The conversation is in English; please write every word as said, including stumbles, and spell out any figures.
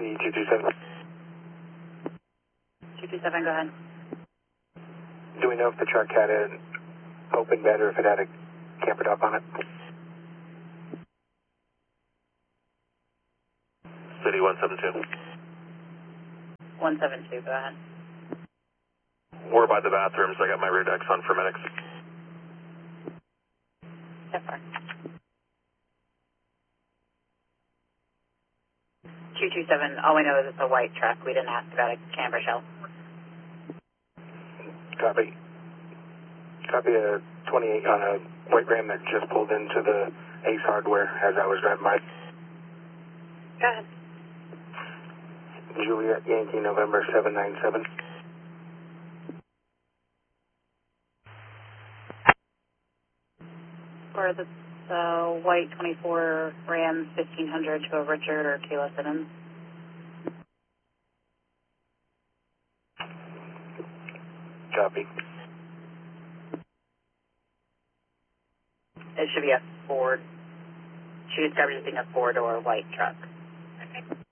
City two two seven. two two seven, go ahead. Do we know if the truck had an open bed or if it had a camper top on it? City one seven two. one seven two, go ahead. We're by the bathrooms. I got my rear decks on for medics. Yes, sir. two two seven, all we know is it's a white truck. We didn't ask about a camper shell. Copy. Copy a twenty-eight on a white Ram that just pulled into the Ace Hardware as I was driving by. Go ahead. Juliet Yankee November seven nine seven. For the uh, white twenty-four Ram fifteen hundred to a Richard or Kayla Simmons. Copy. It should be a Ford. She described it as being a four-door white truck. Okay.